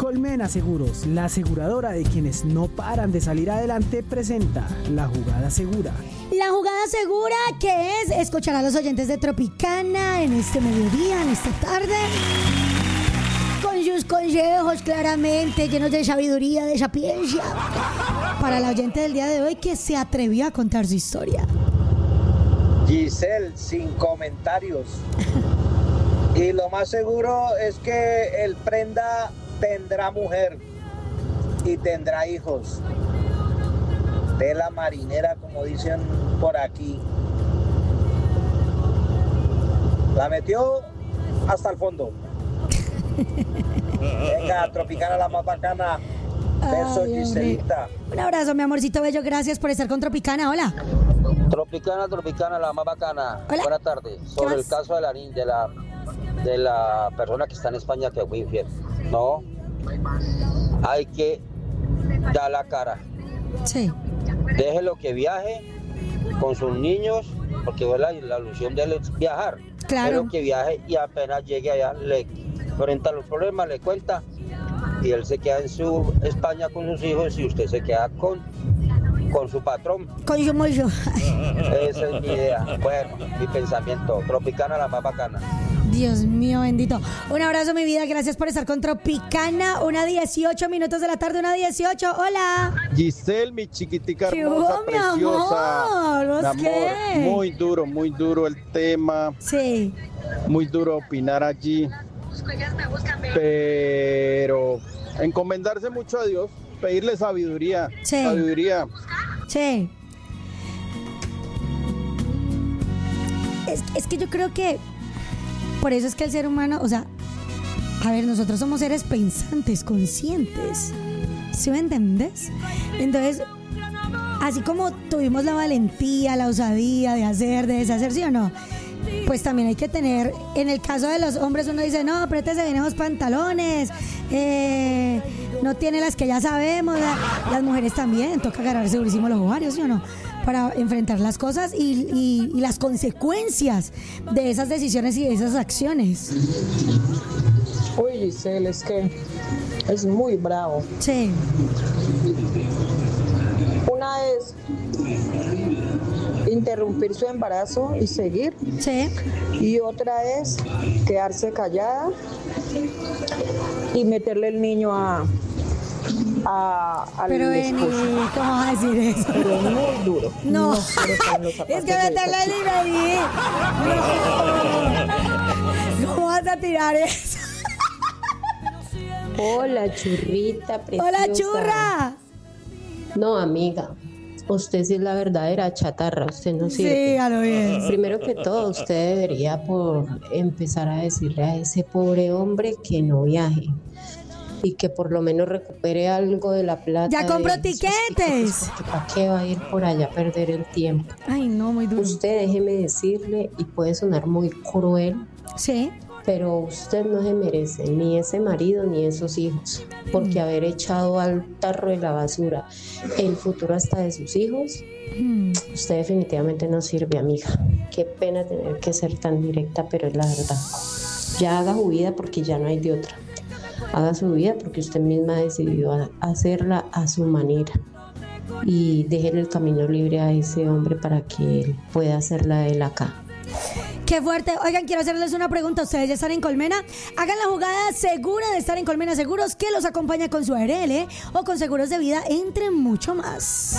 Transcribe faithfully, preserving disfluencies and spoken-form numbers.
Colmena Seguros, la aseguradora de quienes no paran de salir adelante, presenta La Jugada Segura. La Jugada Segura, que es escuchar a los oyentes de Tropicana en este mediodía, en esta tarde, con sus consejos claramente llenos de sabiduría, de sapiencia, para la oyente del día de hoy que se atrevió a contar su historia. Giselle, sin comentarios. Y lo más seguro es que el prenda tendrá mujer y tendrá hijos. De la marinera, como dicen por aquí. La metió hasta el fondo. Venga, Tropicana, la más bacana. Beso, Ay, Giselita. Un abrazo, mi amorcito bello. Gracias por estar con Tropicana. Hola. Tropicana, Tropicana, la más bacana. Hola. Buenas tardes. Sobre el caso de la, ni- de la de la persona que está en España que fue infiel. No, hay que dar la cara. Sí. Déjelo que viaje con sus niños, porque la, la ilusión de él es viajar. Claro. Déjelo que viaje y apenas llegue allá le enfrenta los problemas, le cuenta y él se queda en su España con sus hijos y usted se queda con con su patrón. Con su mollo. Esa es mi idea. Bueno, mi pensamiento. Tropicana, la más bacana. Dios mío, bendito. Un abrazo, mi vida. Gracias por estar con Tropicana. Una dieciocho minutos de la tarde, una dieciocho. Hola. Giselle, mi chiquitica ¿Qué hermosa, hubo, mi preciosa. amor? ¿Vos Mi qué? muy duro, muy duro el tema. Sí. Muy duro opinar allí. Pero encomendarse mucho a Dios, pedirle sabiduría. Sí. Sabiduría. Sí. Es, es que yo creo que por eso es que el ser humano, o sea, a ver, nosotros somos seres pensantes, conscientes. ¿Sí me entiendes? Entonces, así como tuvimos la valentía, la osadía de hacer, de deshacer, ¿sí o no? Pues también hay que tener, en el caso de los hombres uno dice, no, apriétese bien esos pantalones, eh, no tiene las que ya sabemos, la- las mujeres también, toca agarrarse durísimo los ovarios, ¿sí o no? Para enfrentar las cosas y, y- y las consecuencias de esas decisiones y de esas acciones. Uy, Giselle, es que es muy bravo. Sí, Una es interrumpir su embarazo y seguir, sí. y otra es quedarse callada y meterle el niño a, a al Pero Beni, esposo. ¿cómo vas a decir eso? Pero es muy duro. No, quiero estar en los zapatos es que de meterle esa el chica. nivel. No. ¿Cómo vas a tirar eso? Hola, churrita preciosa. Hola, churra. No, amiga, usted sí es la verdadera chatarra, usted no Sí, sirve. a lo bien. Primero que todo, usted debería por empezar a decirle a ese pobre hombre que no viaje y que por lo menos recupere algo de la plata. Ya de compró esos tiquetes. porque ¿para qué va a ir por allá a perder el tiempo? Ay, no, muy duro. Usted déjeme decirle, y puede sonar muy cruel, Sí. pero usted no se merece ni ese marido ni esos hijos, porque haber echado al tarro de la basura el futuro hasta de sus hijos, Mm. usted definitivamente no sirve, amiga. Qué pena tener que ser tan directa, pero es la verdad. Ya haga su vida porque ya no hay de otra. Haga su vida porque usted misma ha decidido a- hacerla a su manera. Y déjele el camino libre a ese hombre para que él pueda hacerla de él acá. Qué fuerte. Oigan, quiero hacerles una pregunta. Ustedes ya están en Colmena. Hagan la jugada segura de estar en Colmena Seguros, que los acompaña con su A R L o con seguros de vida, entre mucho más.